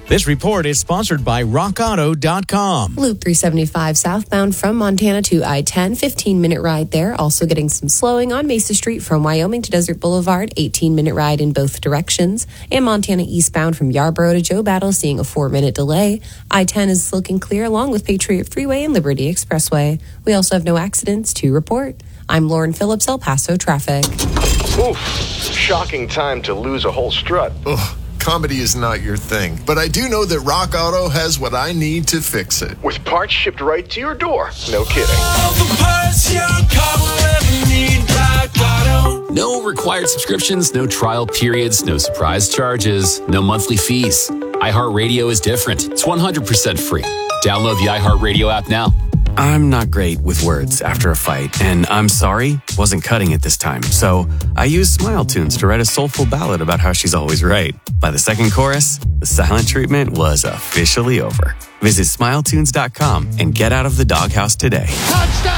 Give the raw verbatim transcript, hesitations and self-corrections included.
This report is sponsored by rock auto dot com. Loop three seventy-five southbound from Montana to I ten, fifteen-minute ride there. Also getting some slowing on Mesa Street from Wyoming to Desert Boulevard, eighteen-minute ride in both directions. And Montana eastbound from Yarborough to Joe Battle, seeing a four-minute delay. I ten is looking clear along with Patriot Freeway and Liberty Expressway. We also have no accidents to report. I'm Lauren Phillips, El Paso Traffic. Oof, shocking time to lose a whole strut. Ugh. Comedy is not your thing, but I do know that Rock Auto has what I need to fix it. With parts shipped right to your door. No kidding. All the parts your car will ever need, Rock Auto. No required subscriptions, no trial periods, no surprise charges, no monthly fees. iHeartRadio is different. It's one hundred percent free. Download the iHeartRadio app now. I'm not great with words after a fight, and I'm sorry wasn't cutting it this time. So I used Smile Tunes to write a soulful ballad about how she's always right. By the second chorus, the silent treatment was officially over. Visit smile tunes dot com and get out of the doghouse today. Touchdown!